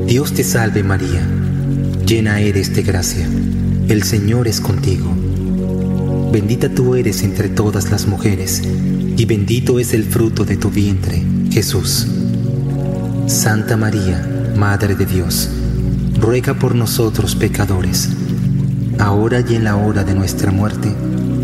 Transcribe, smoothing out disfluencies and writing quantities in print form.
Dios te salve María, llena eres de gracia, el Señor es contigo. Bendita tú eres entre todas las mujeres, y bendito es el fruto de tu vientre, Jesús. Santa María, Madre de Dios, ruega por nosotros pecadores, ahora y en la hora de nuestra muerte.